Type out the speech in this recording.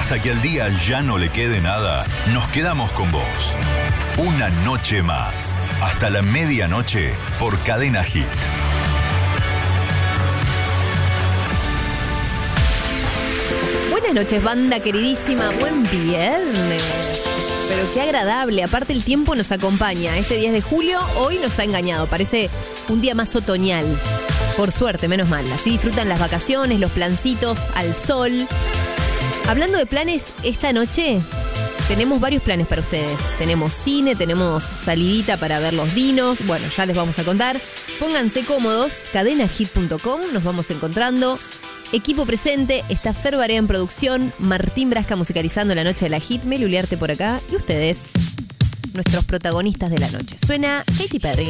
Hasta que al día ya no le quede nada, nos quedamos con vos. Una noche más. Hasta la medianoche por Cadena Hit. Buenas noches, banda queridísima. Buen viernes. Pero qué agradable. Aparte, el tiempo nos acompaña. Este 10 de julio, hoy nos ha engañado. Parece un día más otoñal. Por suerte, menos mal. Así disfrutan las vacaciones, los plancitos al sol. Hablando de planes, esta noche tenemos varios planes para ustedes. Tenemos cine, tenemos salidita para ver los dinos. Bueno, ya les vamos a contar. Pónganse cómodos. cadenahit.com. Nos vamos encontrando. Equipo presente, está Fer Barea en producción, Martín Brasca musicalizando la noche de la hit, Meli Uliarte por acá y ustedes, nuestros protagonistas de la noche. Suena Katy Perry.